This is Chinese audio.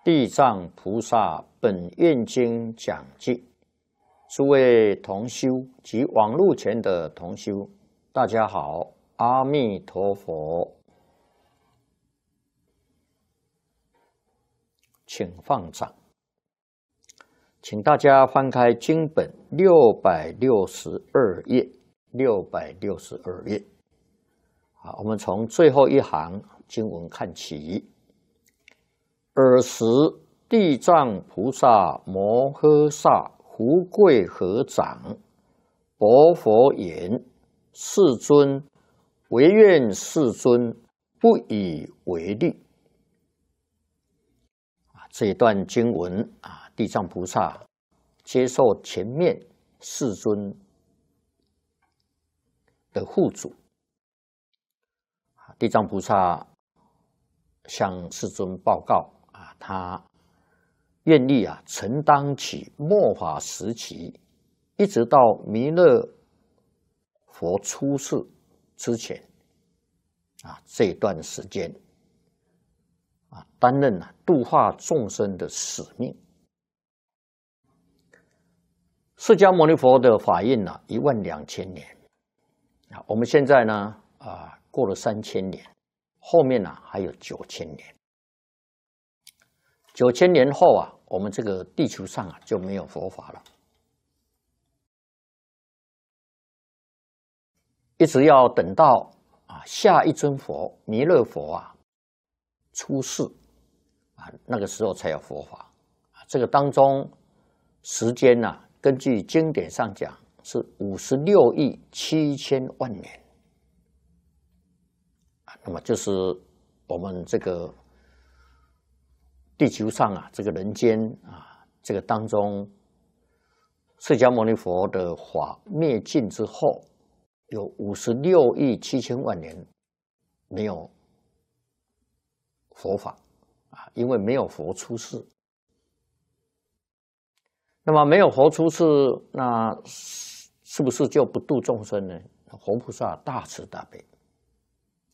地藏菩萨本愿经讲记，诸位同修及网络前的同修，大家好，阿弥陀佛，请放掌，请大家翻开经本662页，662页。好，我们从最后一行经文看起。尔时，地藏菩萨摩诃萨福贵合掌，薄佛言：“世尊，唯愿世尊不以为虑。”这一段经文地藏菩萨接受前面世尊的护主，地藏菩萨向世尊报告他愿意承担起末法时期，一直到弥勒佛出世之前这一段时间担任度化众生的使命。释迦牟尼佛的法印12000年，我们现在呢过了3000年，后面还有9000年。9000年后我们这个地球上就没有佛法了，一直要等到下一尊佛弥勒佛出世那个时候才有佛法。这个当中时间根据经典上讲是56亿7千万年，那么就是我们这个地球上这个人间这个当中，释迦牟尼佛的法灭尽之后，有56亿7千万年没有佛法因为没有佛出世。那么没有佛出世，那是不是就不度众生呢？佛菩萨大慈大悲